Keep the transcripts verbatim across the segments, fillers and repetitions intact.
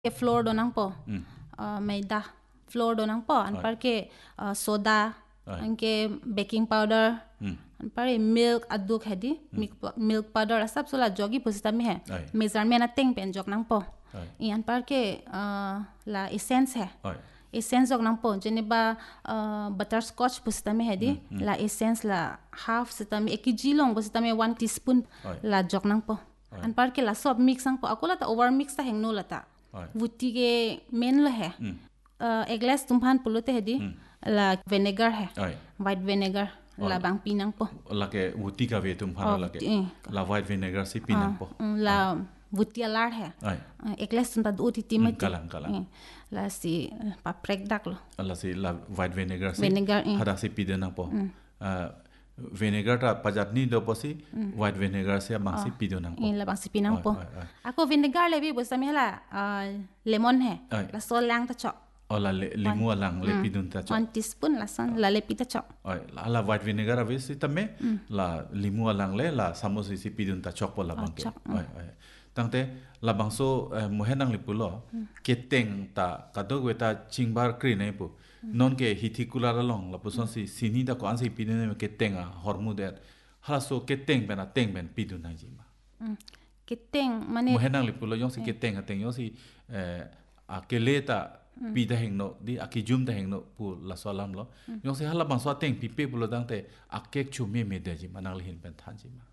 ke flour donang po Mm. uh, maida flour donang po an par ke uh, soda Right. an ke baking powder Mm. an par ke milk aduk hedi milk, milk powder asap sola jogi posita mi hai Right. measurement ateng pen jok nang po Right. i an par ke uh, la essence hai Right. essence jok nang po jene ba uh, butterscotch posita mi hedi la essence la half sita mi ek kg long posita mi one teaspoon Right. la jok nang po an par ke la sob mix ang po akola ta over mix ta hengno la ta Right. vuti के मेन लो है uh, एक ग्लास तुम्हान पुलोते है दी ला विनेगर है Right. white vinegar la bang pinang po Lake wuti ka ve tum Oh, phana lake eh. la white vinegar si pinang po. Mm, la vuti alar है Right. Uh, एक ग्लास तुम ता दो ती तीन kalang, kalang. la si pa prek dak lo La si la white vinegar si Vinegar, eh. hada si pide na po. Uh, vinegar ta pajatni do po si white vinegar si amang si pide na po. in la bang si pinang Oi, po oi, oi. ako vinegar le bi bosa mi hala uh, lemon है Oi. la so lang ta chok O la le, limu alang le pidun ta cho. one teaspoon la son la le pita chok Oi, la la white vinegar ave si tame la limu alang le la samos si pidun ta chok po la bang ke. chok, Oi, oi. Tangte la bang so uh, mohenang lipulo keteng ta kadog weta chingbar kri nei pu. Non ke hitikula la long la puson si sini da ko an si pidun ne keteng a hormu det. Hala so keteng ben a teng ben pidun na jima. mm. kiteng mane Mohenang lipulo yong si keteng a teng yong si eh, a keleta pida hengno di akijum da hengno pu la solam lo yong si hala bang so teng pipe pulo dangte akek chumi me de jima nang lihin ben than jima.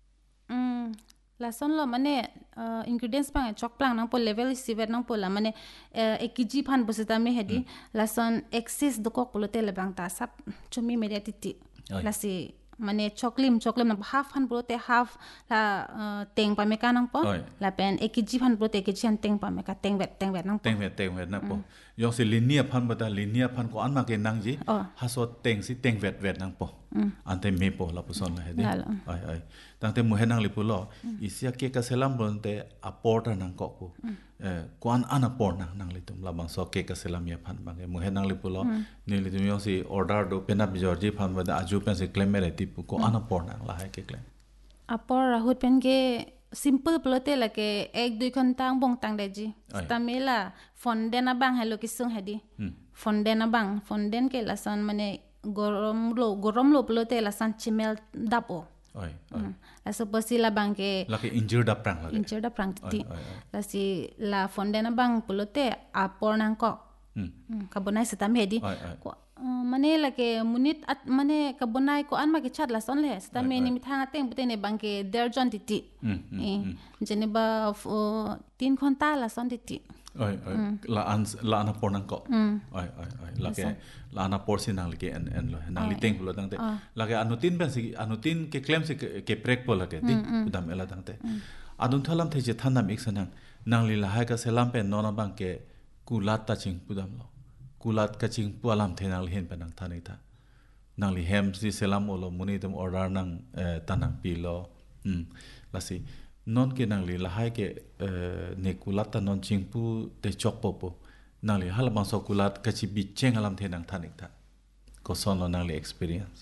Mm, la son lo mane uh, ingredients pang chok plang nang po level sivet nang po la mane uh, ek kg phan bosita me hedi la son excess do kok polote le bang ta sap chumi mediatiti Oi. la si mane choklim choklim na half phan polote half la uh, teng pa me ka nang po Oi. la pen ek kg phan polote ek kg han teng pa me ka teng vet teng vet nang po Teng ve teng ve na po yong si linia phan bata linia phan ko an ma ke nang ji Oh. ha so teng si teng vet vet nang po ante me po la puson la hede La la. ai ai tangte mohenang lipulo isia ke ka selam bonte aporta nang ko po eh kwan an apor nang nang litum la bang so ke ka selam ya phan bang mohenang lipulo ni litum yong si order do penap georgi phan bada aju pen si claimere tipu ko an apor nang la hai ke claim apor rahut pen ke simple polote la ke ek dui khanta ang bong tang deji Oi. stamela fonde na bang hello kisung hedi fonde na bang fonden ke lasan mane gorom lo gorom lo polote lasan chimel dapo oi oi la suppose la bang ke la ke injured up prang la ke incher da prang ti Oi, oi, oi. la si la fonde na bang polote apor nang ko Hmm. kabonai setam hedi Oi, oi. ko uh, mane la ke munit at mane kabonai ko an ma ke chat la son le setam Oi, ni mithang ateng bute ne bang ke der jon titi Hmm, hmm, eh jene ba uh, tin khonta la son titi oi oi la an la an apor nang ko oi oi oi la ke la an apor sin nang ke en en lo nang li teng lo dang te la ke anutin ben si anutin ke claim si ke ke prek po la ke di udam ela dang te adun thalam the je thanam ik sanang nang li la ha ka selam pen nona bang ke kulat ta ching pudam lo kulat ka ching pu alam the nang li hen pen nang thanai tha nang li hem si selam olo muni tum order nang eh, tanang pi lo hmm la si non ke nang li la hai ke eh, ne kulat ta non ching pu te chok po po nang li hal bang so kulat ka chi bi cheng alam the nang thanik tha ko son lo nang li experience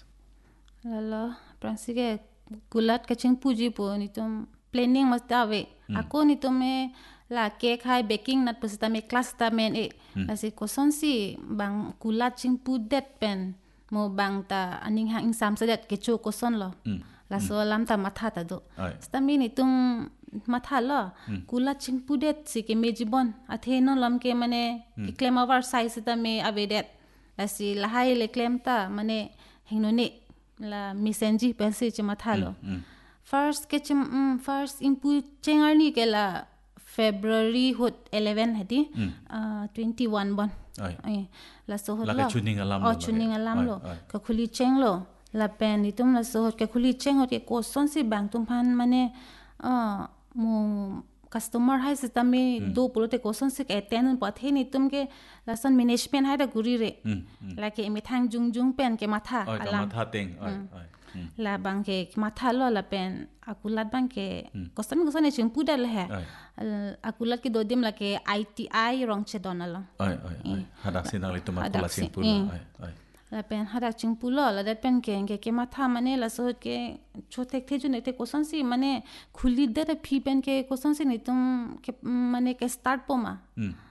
lalo pransige gulat kaching puji po nitum planning mas dave ako nitume la cake hai baking nat pusita me class ta men e la si koson si bang gulat ching pu det pen mo bang ta aning hang sam sadet ke chu koson lo la so lam ta matha ta do Ai. sta mi nitum matha lo gulat ching pu det si ke mejibon athe no lam ke mane claim over size ta me avedet la si la hai le claim ta mane hingno ne la misenji pensi chima thalo first ke chim mm, first input chengar ni ke la February hot eleven hadi uh, twenty-one bon Ai. ai la so hot La ke chuning alam lo oh la ke. chuning alam Ai, lo ai. ka khuli cheng lo la pen ni tum la so hot ka khuli cheng hot ke ko son si bang tum phan mane uh, mo customer hai se tami do polote ko son se ke ten pa the ni tum ke la son management hai da guri re la ke mi thang jung jung pen ke matha oi ka alam ma tha teng oi oi Hmm. la bang ke matha lo la pen akulat bang ke kostam kosane ching pudal hai Ai. akulat ke dodim la ke I T I rong che donalo oi oi oi hadak sin nang li tuma hadak kula si- ching pu eh. oi oi la pen hada ching pulo la dat pen ke ke ke matha mane la so ke chotek the june te kosan si mane khuli de phi pen ke kosan si ni tum ke mane ke start poma